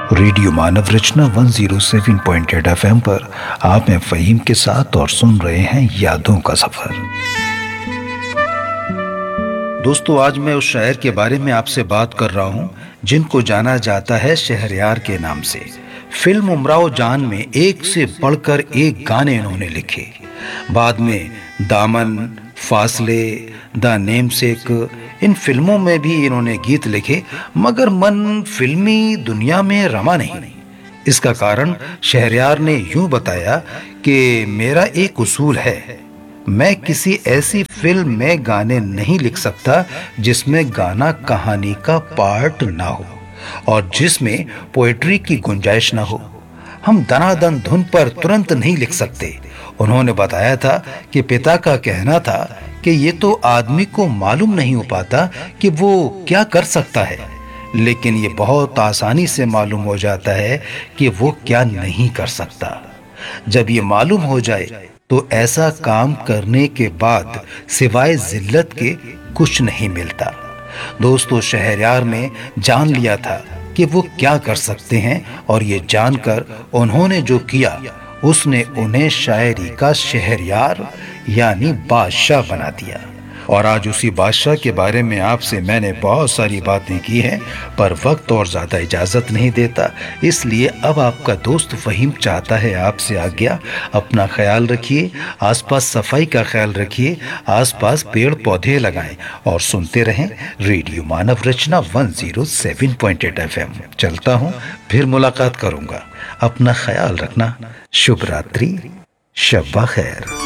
Radio मानव रचना 107.8 FM पर आप हैं फ़हीम के साथ और सुन रहे हैं यादों का सफर। दोस्तों, आज मैं उस शायर के बारे में आपसे बात कर रहा हूं जिनको जाना जाता है शहरयार के नाम से। फिल्म उमराव जान में एक से बढ़कर एक गाने इन्होंने लिखे। बाद में दामन, फासले, द नेमसेक, इन फिल्मों में भी इन्होंने गीत लिखे, मगर मन फिल्मी दुनिया में रमा नहीं। इसका कारण शहरयार ने यूं बताया कि मेरा एक उसूल है, मैं किसी ऐसी फिल्म में गाने नहीं लिख सकता जिसमें गाना कहानी का पार्ट ना हो और जिसमें पोएट्री की गुंजाइश ना हो। हम दनादन धुन पर तुरंत नहीं लिख सकते। उन्होंने बताया था कि पिता का कहना था कि ये तो आदमी को मालूम नहीं हो पाता कि वो क्या कर सकता है, लेकिन ये बहुत आसानी से मालूम हो जाता है कि वो क्या नहीं कर सकता। जब ये मालूम हो जाए तो ऐसा काम करने के बाद सिवाय जिल्लत के कुछ नहीं मिलता। दोस्तों, शहरयार ने जान लिया था कि वो क्या कर सकते हैं और ये जानकर उन्होंने जो किया उसने उन्हें शायरी का शहरयार यानी बादशाह बना दिया। और आज उसी बादशाह के बारे में आपसे मैंने बहुत सारी बातें की हैं, पर वक्त और ज़्यादा इजाज़त नहीं देता। इसलिए अब आपका दोस्त फ़हीम चाहता है आपसे आज्ञा। अपना ख्याल रखिए, आसपास सफाई का ख्याल रखिए, आसपास पेड़ पौधे लगाएं और सुनते रहें रेडियो मानव रचना 107.8 FM। चलता हूँ, फिर मुलाकात करूँगा। अपना ख्याल रखना। शुभ रात्रि, शब खैर।